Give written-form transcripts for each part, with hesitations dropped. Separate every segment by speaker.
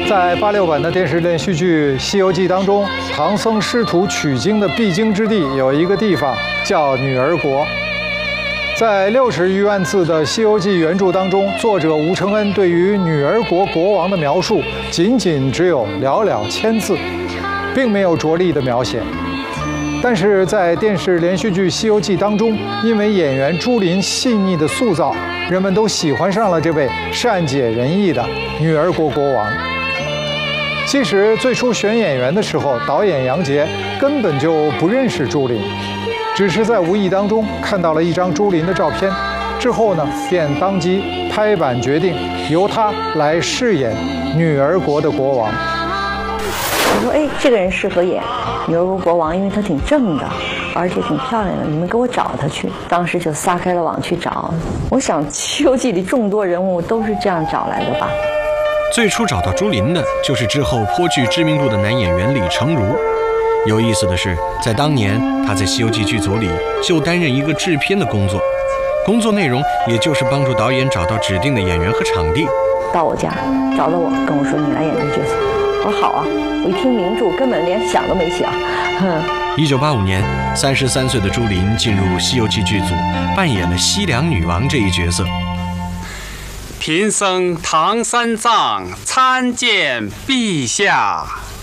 Speaker 1: 在86版的电视连续剧《西游记》当中，唐僧师徒取经的必经之地有一个地方叫女儿国。在60余万字的《西游记》原著当中，作者吴承恩对于女儿国国王的描述仅只有寥寥1000字，并没有着力的描写。但是在电视连续剧《西游记》当中，因为演员朱琳细腻的塑造，人们都喜欢上了这位善解人意的女儿国国王。其实最初选演员的时候，导演杨洁根本就不认识朱琳，只是在无意当中看到了一张朱琳的照片，之后呢，便当即拍板决定由她来饰演女儿国的国王。
Speaker 2: 我说，哎，这个人适合演女儿国国王，因为她挺正的，而且挺漂亮的，你们给我找她去。当时就撒开了网去找。我想《西游记》里众多人物都是这样找来的吧。
Speaker 3: 最初找到朱琳的就是之后颇具知名度的男演员李成儒。有意思的是，在当年他在《西游记》剧组里就担任一个制片的工作，工作内容也就是帮助导演找到指定的演员和场地。
Speaker 2: 到我家找到我，跟我说你来演这个角色。我说好啊，我一听名著根本连想都没想。
Speaker 3: 1985年，33岁的朱琳进入《西游记》剧组，扮演了西凉女王这一角色。
Speaker 4: 贫僧唐三藏参见陛下。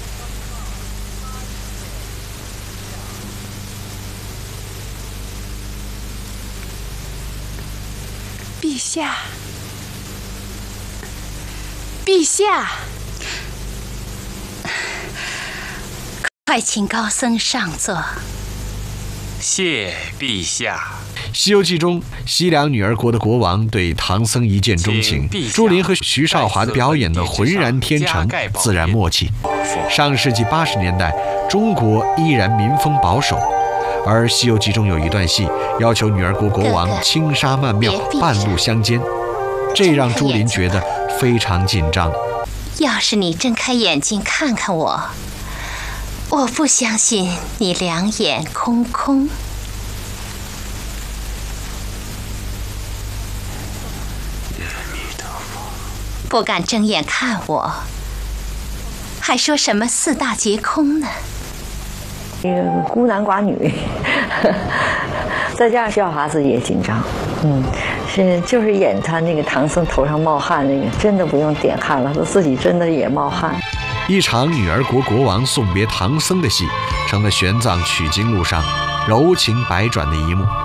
Speaker 5: 陛下，陛下，
Speaker 6: 快请高僧上座。
Speaker 4: 谢陛下。
Speaker 3: 《西游记》中，西凉女儿国的国王对唐僧一见钟情，朱琳和徐少华的表演的浑然天成，自然默契。上世纪80年代，中国依然民风保守，而《西游记》中有一段戏要求女儿国国王轻纱曼妙，半路相间，这让朱琳觉得非常紧张。
Speaker 6: 要是你睁开眼睛看看我，我不相信你两眼空空。不敢睁眼看我，还说什么四大皆空呢？
Speaker 2: 孤男寡女，再加上徐少华自己也紧张，就是演他那个唐僧头上冒汗那个，真的不用点汗了，他自己真的也冒汗。
Speaker 3: 一场女儿国国王送别唐僧的戏，成了玄奘取经路上柔情百转的一幕。